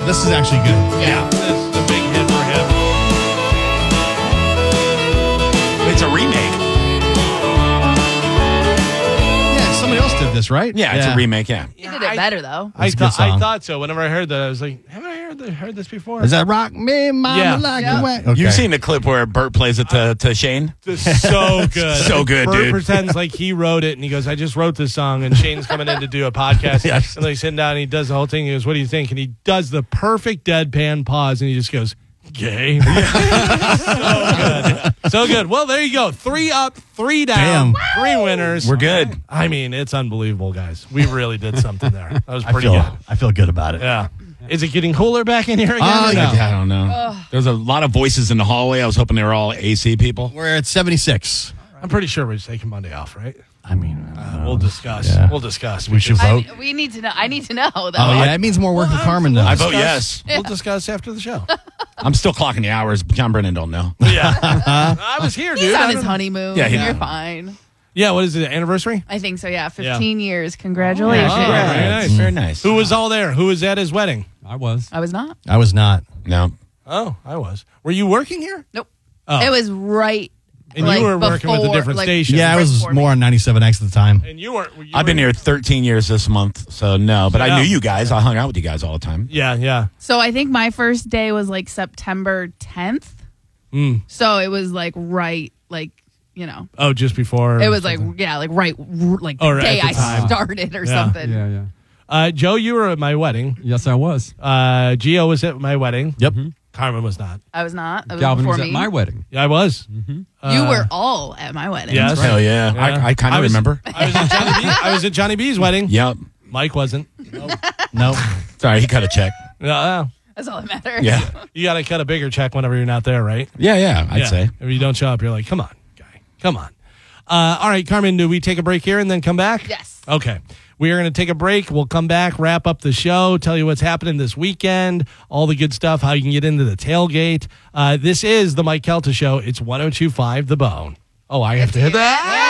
this is actually good. Yeah, this is a big hit for him. It's a remake. Yeah, somebody else did this, right? Yeah, it's a remake, yeah. He did it better, though. I It's a good song. thought so. Whenever I heard that, I was like, haven't I heard this before? Is that Rock Me, Mama, Yeah. Like Yeah. a Wet? Okay. You've seen the clip where Bert plays it to Shane? So good. So good, Bert dude. pretends like he wrote it, and he goes, I just wrote this song, and Shane's coming in to do a podcast. Yes. And they sit down, and he does the whole thing. He goes, what do you think? And he does the perfect deadpan pause, and he just goes, gay. So good. So good. Well, there you go. 3 up, 3 down, Damn. 3 winners. We're good. I mean, it's unbelievable, guys. We really did something there. That was pretty good. I feel good about it. Yeah. Is it getting cooler back in here again? Oh, or no? yeah. I don't know. There's a lot of voices in the hallway. I was hoping they were all AC people. We're at 76. I'm pretty sure we're just taking Monday off, right? I mean, We'll discuss. Yeah. We'll discuss. we should vote. We need to know. I need to know, though. Oh, yeah, it means more work for Carmen, though. I vote yes. We'll discuss after the show. I'm still clocking the hours, but John Brennan don't know. Yeah. I was here, dude. He's I on his don't- honeymoon. Yeah, You're fine. Yeah, what is it, anniversary? I think so, yeah. 15 years. Congratulations. Oh, very nice. Very nice. Who was all there? Who was at his wedding? I was. I was not. I was not. No. Oh, I was. Were you working here? Nope. Oh. It was right. And like, you were working with a before, different like- station. Yeah, I right was before more me. on 97X at the time. And you weren't. I've been here 13 years this month, so no. But Yeah. I knew you guys. I hung out with you guys all the time. Yeah, yeah. So I think my first day was like September 10th. So it was like right, like, you know, Oh, just before. it was like, yeah, like right, like the Oh, right, day at the I time. started or Yeah. something. Yeah, yeah. Joe, you were at my wedding. Yes, I was. Gio was at my wedding. Yep. Carmen was not. I was not. That was Galvin before was me. at my wedding. Yeah, I was. You were all at my wedding. Yes. Hell yeah. Yeah. I kind of was- remember. I was at Johnny B. I was at Johnny B's wedding. Yep. Mike wasn't. Nope. Sorry, he cut a check. Yeah. That's all that matters. Yeah. You got to cut a bigger check whenever you're not there, right? Yeah, I'd Yeah. say. If you don't show up, you're like, come on, guy. Come on. All right, Carmen, do we take a break here and then come back? Yes. Okay. We are going to take a break. We'll come back, wrap up the show, tell you what's happening this weekend, all the good stuff, how you can get into the tailgate. This is the Mike Kelta Show. It's 102.5 The Bone. Oh, I have to hit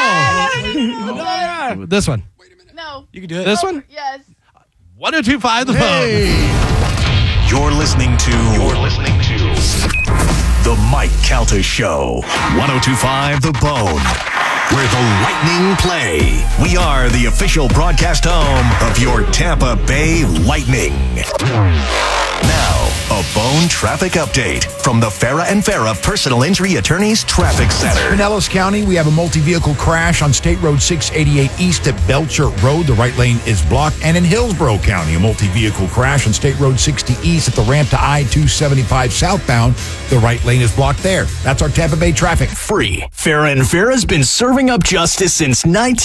that? Oh. This one. No. You can do it. This one? Yes. 102.5 The Bone. You're listening to The Mike Calta Show. 102.5 The Bone, where the Lightning play. We are the official broadcast home of your Tampa Bay Lightning. Now, a Bone traffic update from the Farah and Farah Personal Injury Attorneys Traffic Center. Pinellas County, we have a multi-vehicle crash on State Road 688 east at Belcher Road. The right lane is blocked. And in Hillsborough County, a multi-vehicle crash on State Road 60 east at the ramp to I-275 southbound. The right lane is blocked there. That's our Tampa Bay traffic. Free. Farah and Farah's been serving up justice since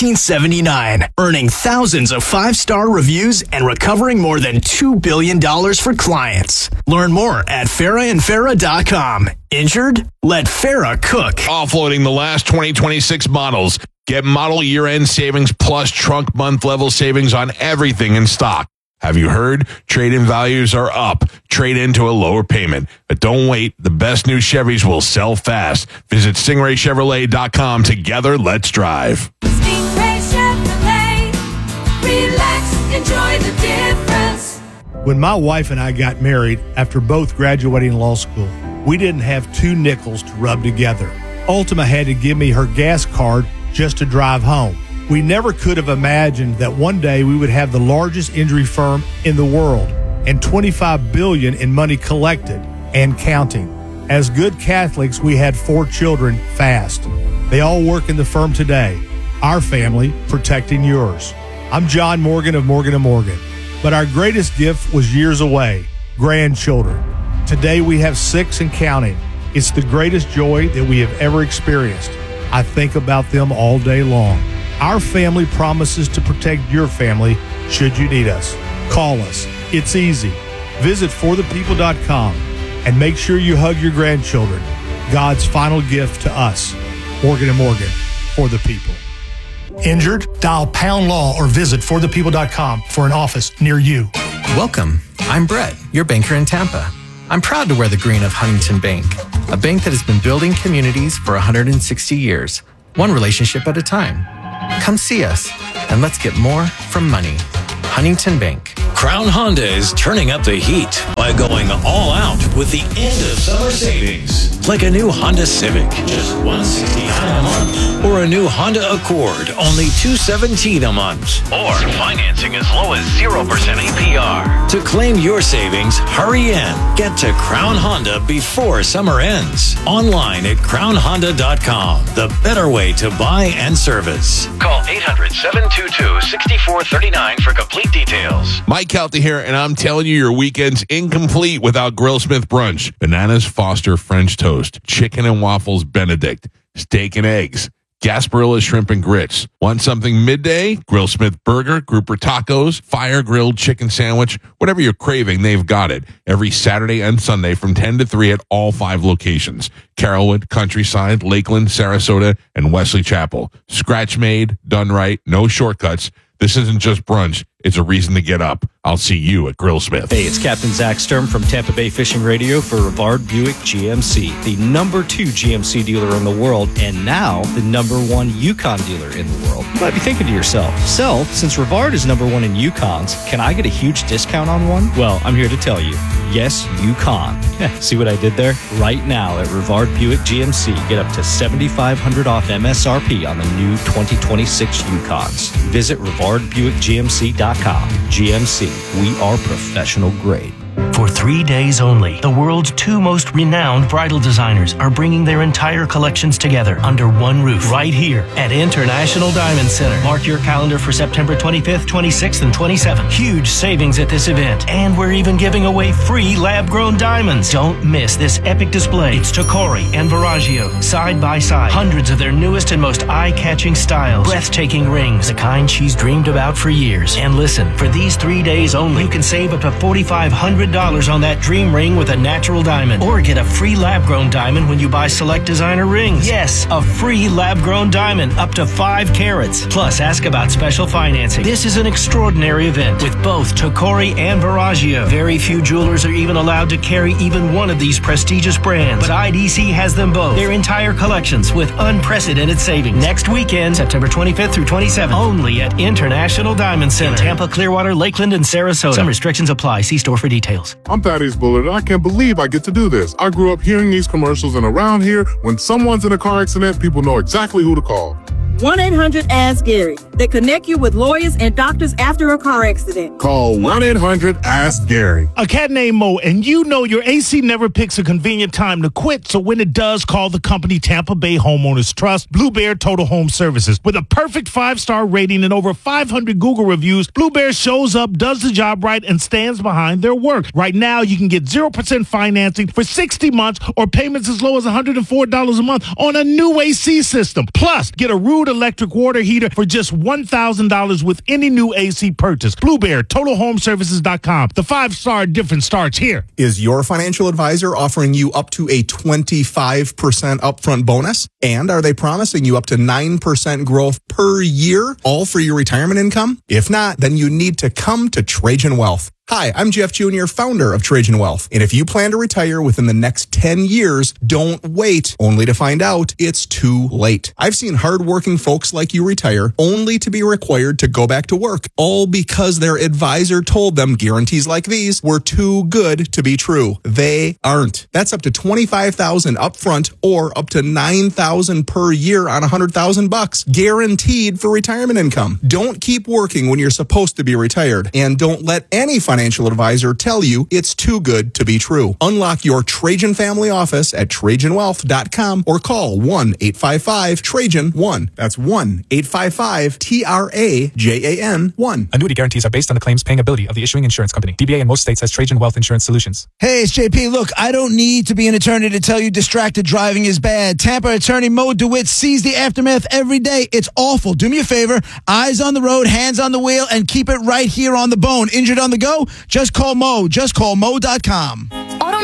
1979, earning thousands of 5-star reviews and recovering more than $2 billion for clients. Learn more at farahandfarah.com. Injured? Let Farah cook. Offloading the last 2026 models. Get model year-end savings plus trunk month level savings on everything in stock. Have you heard? Trade-in values are up. Trade into a lower payment. But don't wait. The best new Chevys will sell fast. Visit StingrayChevrolet.com. Together, let's drive. Stingray Chevrolet. Relax, enjoy the difference. When my wife and I got married after both graduating law school, we didn't have 2 nickels to rub together. Ultima had to give me her gas card just to drive home. We never could have imagined that one day we would have the largest injury firm in the world and $25 billion in money collected and counting. As good Catholics, we had 4 children fast. They all work in the firm today. Our family protecting yours. I'm John Morgan of Morgan & Morgan. But our greatest gift was years away, grandchildren. Today we have 6 and counting. It's the greatest joy that we have ever experienced. I think about them all day long. Our family promises to protect your family should you need us. Call us. It's easy. Visit forthepeople.com and make sure you hug your grandchildren. God's final gift to us. Morgan & Morgan, for the people. Injured? Dial Pound Law or visit forthepeople.com for an office near you. Welcome. I'm Brett, your banker in Tampa. I'm proud to wear the green of Huntington Bank, a bank that has been building communities for 160 years, one relationship at a time. Come see us, and let's get more from money. Huntington Bank. Crown Honda is turning up the heat by going all out with the end of summer savings. Like a new Honda Civic, just $169 a month. Or a new Honda Accord, only $217 a month. Or financing as low as 0% APR. To claim your savings, hurry in. Get to Crown Honda before summer ends. Online at crownhonda.com. The better way to buy and service. Call 800-722-6439 for complete details. Mike Calta here, and I'm telling you, your weekend's incomplete without Grillsmith brunch. Bananas Foster French toast, chicken and waffles Benedict, steak and eggs, Gasparilla shrimp and grits. Want something midday? Grillsmith burger, grouper tacos, fire grilled chicken sandwich, whatever you're craving, they've got it. Every Saturday and Sunday from 10 to 3 at all 5 locations. Carrollwood, Countryside, Lakeland, Sarasota, and Wesley Chapel. Scratch made, done right, no shortcuts. This isn't just brunch. It's a reason to get up. I'll see you at Grillsmith. Hey, it's Captain Zach Sturm from Tampa Bay Fishing Radio for Rivard Buick GMC, the number 2 GMC dealer in the world, and now the number 1 Yukon dealer in the world. You might be thinking to yourself, so, since Rivard is number 1 in Yukons, can I get a huge discount on one? Well, I'm here to tell you, yes, you can. See what I did there? Right now at Rivard Buick GMC, get up to $7,500 off MSRP on the new 2026 Yukons. Visit RivardBuickGMC.com. GMC, we are professional grade. For 3 days only, the world's 2 most renowned bridal designers are bringing their entire collections together under one roof right here at International Diamond Center. Mark your calendar for September 25th, 26th, and 27th. Huge savings at this event, and we're even giving away free lab-grown diamonds. Don't miss this epic display. It's Tocori and Verragio, side by side. Hundreds of their newest and most eye-catching styles. Breathtaking rings, the kind she's dreamed about for years. And listen, for these 3 days only, you can save up to $4,500 on that dream ring with a natural diamond. Or get a free lab-grown diamond when you buy select designer rings. Yes, a free lab-grown diamond up to 5 carats. Plus, ask about special financing. This is an extraordinary event with both Tocori and Verragio. Very few jewelers are even allowed to carry even one of these prestigious brands. But IDC has them both. Their entire collections with unprecedented savings. Next weekend, September 25th through 27th. Only at International Diamond Center. In Tampa, Clearwater, Lakeland, and Sarasota. Some restrictions apply. See store for details. I'm Thaddeus Bullard, and I can't believe I get to do this. I grew up hearing these commercials, and around here, when someone's in a car accident, people know exactly who to call. 1-800-ASK-GARY. They connect you with lawyers and doctors after a car accident. Call 1-800-ASK-GARY. A cat named Mo, and you know your AC never picks a convenient time to quit, so when it does, call the company Tampa Bay Homeowners Trust, Blue Bear Total Home Services. With a perfect 5-star rating and over 500 Google reviews, Blue Bear shows up, does the job right, and stands behind their work. Right now, you can get 0% financing for 60 months or payments as low as $104 a month on a new AC system. Plus, get a Rude electric water heater for just $1,000 with any new AC purchase. Blue Bear, TotalHomeservices.com. The 5-star difference starts here. Is your financial advisor offering you up to a 25% upfront bonus? And are they promising you up to 9% growth per year, all for your retirement income? If not, then you need to come to Trajan Wealth. Hi, I'm Jeff Jr., founder of Trajan Wealth. And if you plan to retire within the next 10 years, don't wait only to find out it's too late. I've seen hardworking folks like you retire only to be required to go back to work, all because their advisor told them guarantees like these were too good to be true. They aren't. That's up to $25,000 upfront or up to $9,000 per year on $100,000 guaranteed for retirement income. Don't keep working when you're supposed to be retired, and don't let any financial advisor tell you it's too good to be true. Unlock your Trajan family office at TrajanWealth.com or call 1-855-TRAJAN-1. That's 1-855-TRAJAN-1. Annuity guarantees are based on the claims paying ability of the issuing insurance company. DBA in most states has Trajan Wealth Insurance Solutions. Hey, it's JP. Look, I don't need to be an attorney to tell you distracted driving is bad. Tampa attorney Mo DeWitt sees the aftermath every day. It's awful. Do me a favor. Eyes on the road, hands on the wheel, and keep it right here on the bone. Injured on the go? Just call Mo. Just call Mo.com. AutoNation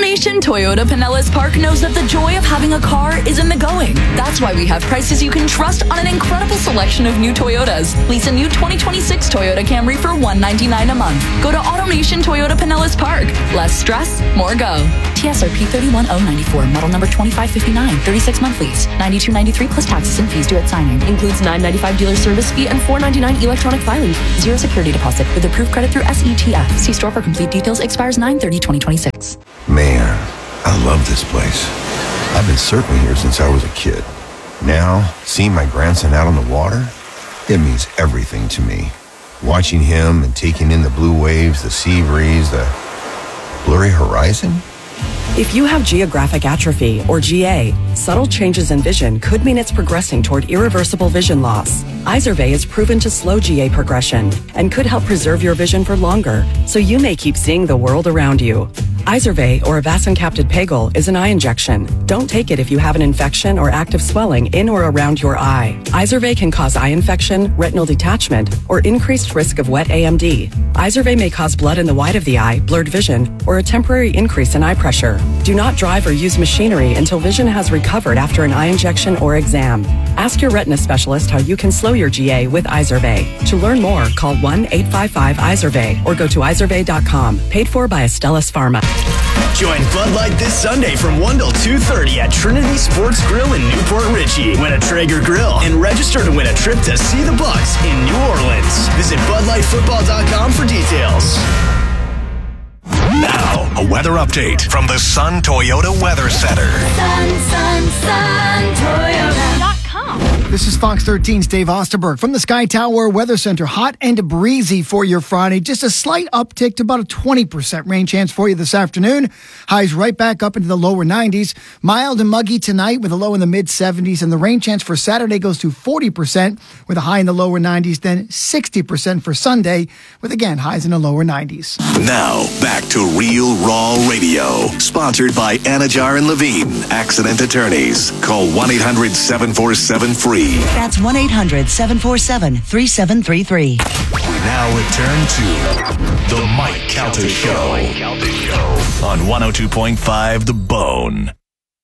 Nation Toyota Pinellas Park knows that the joy of having a car is in the going. That's why we have prices you can trust on an incredible selection of new Toyotas. Lease a new 2026 Toyota Camry for $199 a month. Go to AutoNation Toyota Pinellas Park. Less stress, more go. TSRP 31094, model number 2559, 36-month lease, $92.93 plus taxes and fees due at signing. Includes $9.95 dealer service fee and $4.99 electronic filing. Zero security deposit with approved credit through SETF. See store for complete details. Expires 9/30/2026. Man, I love this place. I've been surfing here since I was a kid. Now, seeing my grandson out on the water, it means everything to me. Watching him and taking in the blue waves, the sea breeze, the blurry horizon. If you have geographic atrophy, or GA, subtle changes in vision could mean it's progressing toward irreversible vision loss. Izervay is proven to slow GA progression and could help preserve your vision for longer, so you may keep seeing the world around you. Izervay, or avacincaptad pegol, is an eye injection. Don't take it if you have an infection or active swelling in or around your eye. Izervay can cause eye infection, retinal detachment, or increased risk of wet AMD. Izervay may cause blood in the white of the eye, blurred vision, or a temporary increase in eye pressure. Do not drive or use machinery until vision has recovered after an eye injection or exam. Ask your retina specialist how you can slow your GA with Izervay. To learn more, call 1-855-IZERVAY or go to izervay.com. Paid for by Astellas Pharma. Join Bud Light this Sunday from 1 till 2:30 at Trinity Sports Grill in Newport Richey. Win a Traeger grill and register to win a trip to see the Bucks in New Orleans. Visit BudLightFootball.com for details. Now, a weather update from the Sun Toyota Weather Center. Sun, Toyota.com. This is Fox 13's Dave Osterberg from the Sky Tower Weather Center. Hot and breezy for your Friday. Just a slight uptick to about a 20% rain chance for you this afternoon. Highs right back up into the lower 90s. Mild and muggy tonight with a low in the mid 70s. And the rain chance for Saturday goes to 40% with a high in the lower 90s. Then 60% for Sunday with, again, highs in the lower 90s. Now, back to Real Raw Radio. Sponsored by Anajar and Levine, accident attorneys. Call 1-800-747-FREE. That's 1-800-747-3733. We now return to The Mike Calta Show on 102.5 The Bone.